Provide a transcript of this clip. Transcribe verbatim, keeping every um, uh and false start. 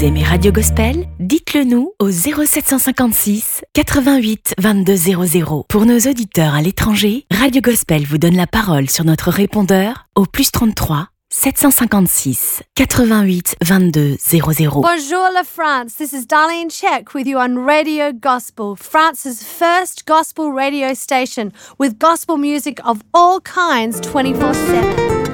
Vous aimez Radio Gospel? Dites-le nous au zéro sept cent cinquante-six quatre-vingt-huit vingt-deux zéro zéro. Pour nos auditeurs à l'étranger, Radio Gospel vous donne la parole sur notre répondeur au plus trente-trois sept cent cinquante-six quatre-vingt-huit vingt-deux zéro zéro. Bonjour la France, this is Darlene Check with you on Radio Gospel, France's first gospel radio station with gospel music of all kinds twenty-four seven.